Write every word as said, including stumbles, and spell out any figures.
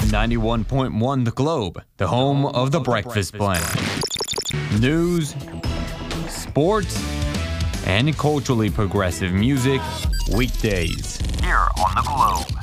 ninety-one point one The Globe, the home of the Breakfast Blend. News, sports, and culturally progressive music weekdays here on The Globe.